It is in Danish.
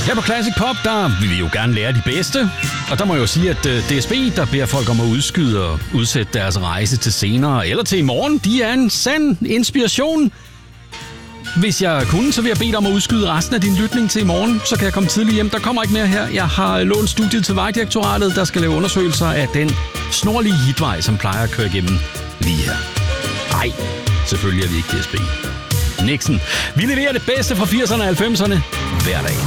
Her på Classic Pop, der vil vi jo gerne lære de bedste. Og der må jeg jo sige, at DSB, der beder folk om at udskyde og udsætte deres rejse til senere eller til i morgen, de er en sand inspiration. Hvis jeg kunne, så vil jeg bede dig om at udskyde resten af din lytning til i morgen. Så kan jeg komme tidligt hjem. Der kommer ikke mere her. Jeg har lånt studiet til Vejdirektoratet, der skal lave undersøgelser af den snorlige hitvej, som plejer at køre igennem lige her. Nej, selvfølgelig er vi ikke DSB. Nixon. Vi leverer det bedste fra 80'erne og 90'erne hver dag.